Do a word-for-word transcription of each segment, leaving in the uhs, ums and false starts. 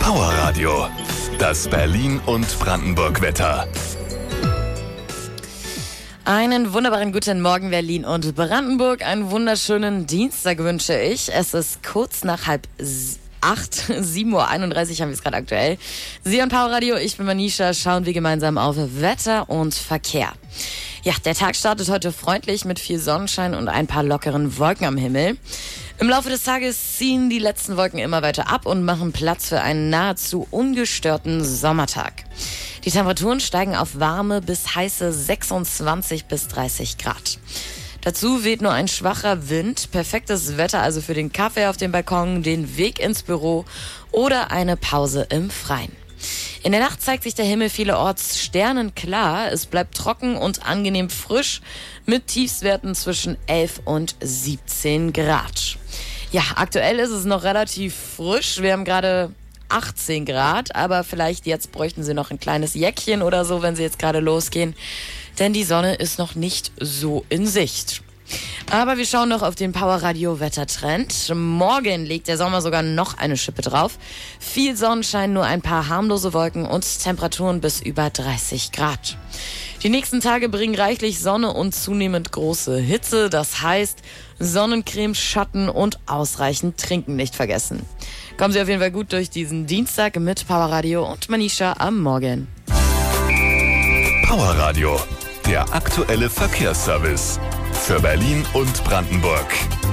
Power Radio, das Berlin und Brandenburg-Wetter. Einen wunderbaren guten Morgen Berlin und Brandenburg. Einen wunderschönen Dienstag wünsche ich. Es ist kurz nach halb acht, sieben Uhr einunddreißig haben wir es gerade aktuell. Sie und Power Radio, ich bin Manisha, schauen wir gemeinsam auf Wetter und Verkehr. Ja, der Tag startet heute freundlich mit viel Sonnenschein und ein paar lockeren Wolken am Himmel. Im Laufe des Tages ziehen die letzten Wolken immer weiter ab und machen Platz für einen nahezu ungestörten Sommertag. Die Temperaturen steigen auf warme bis heiße sechsundzwanzig bis dreißig Grad. Dazu weht nur ein schwacher Wind. Perfektes Wetter also für den Kaffee auf dem Balkon, den Weg ins Büro oder eine Pause im Freien. In der Nacht zeigt sich der Himmel vielerorts sternenklar. Es bleibt trocken und angenehm frisch mit Tiefstwerten zwischen elf und siebzehn Grad. Ja, aktuell ist es noch relativ frisch. Wir haben gerade achtzehn Grad, aber vielleicht jetzt bräuchten Sie noch ein kleines Jäckchen oder so, wenn Sie jetzt gerade losgehen, denn die Sonne ist noch nicht so in Sicht. Aber wir schauen noch auf den Power Radio Wettertrend. Morgen legt der Sommer sogar noch eine Schippe drauf. Viel Sonnenschein, nur ein paar harmlose Wolken und Temperaturen bis über dreißig Grad. Die nächsten Tage bringen reichlich Sonne und zunehmend große Hitze. Das heißt, Sonnencreme, Schatten und ausreichend Trinken nicht vergessen. Kommen Sie auf jeden Fall gut durch diesen Dienstag mit Power Radio und Manisha am Morgen. Power Radio, der aktuelle Verkehrsservice für Berlin und Brandenburg.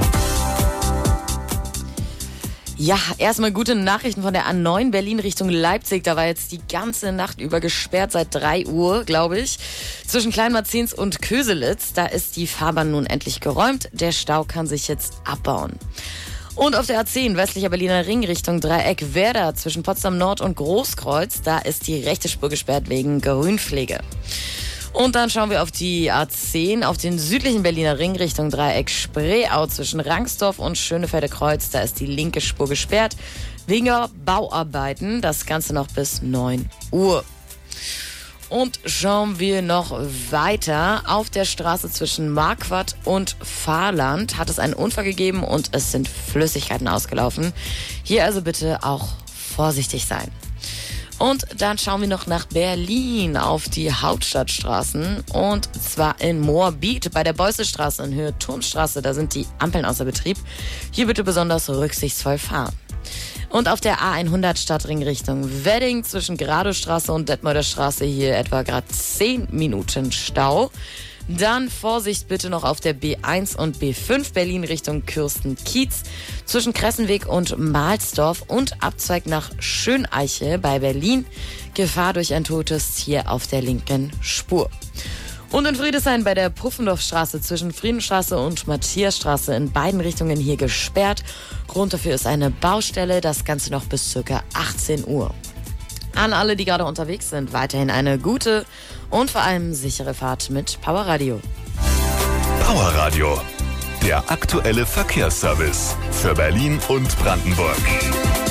Ja, erstmal gute Nachrichten von der A neun Berlin Richtung Leipzig. Da war jetzt die ganze Nacht über gesperrt, seit drei Uhr, glaube ich. Zwischen Kleinmarzens und Köselitz, da ist die Fahrbahn nun endlich geräumt. Der Stau kann sich jetzt abbauen. Und auf der A zehn, westlicher Berliner Ring Richtung Dreieck Werder, zwischen Potsdam Nord und Großkreuz, da ist die rechte Spur gesperrt wegen Grünpflege. Und dann schauen wir auf die A zehn, auf den südlichen Berliner Ring Richtung Dreieck Spreeau zwischen Rangsdorf und Schönefelder Kreuz. Da ist die linke Spur gesperrt wegen Bauarbeiten. Das Ganze noch bis neun Uhr. Und schauen wir noch weiter. Auf der Straße zwischen Marquardt und Fahrland hat es einen Unfall gegeben und es sind Flüssigkeiten ausgelaufen. Hier also bitte auch vorsichtig sein. Und dann schauen wir noch nach Berlin auf die Hauptstadtstraßen und zwar in Moabit bei der Beussestraße in Höhe Turmstraße. Da sind die Ampeln außer Betrieb. Hier bitte besonders rücksichtsvoll fahren. Und auf der A hundert Stadtring Richtung Wedding zwischen Gradowstraße und Detmolder Straße hier etwa gerade zehn Minuten Stau. Dann Vorsicht bitte noch auf der B eins und B fünf Berlin Richtung Kürsten-Kiez zwischen Kressenweg und Mahlsdorf und Abzweig nach Schöneiche bei Berlin. Gefahr durch ein totes Tier auf der linken Spur. Und in Friedrichshain bei der Puffendorfstraße zwischen Friedenstraße und Matthiasstraße in beiden Richtungen hier gesperrt. Grund dafür ist eine Baustelle, das Ganze noch bis ca. achtzehn Uhr. An alle, die gerade unterwegs sind, weiterhin eine gute und vor allem sichere Fahrt mit Power Radio. Power Radio, der aktuelle Verkehrsservice für Berlin und Brandenburg.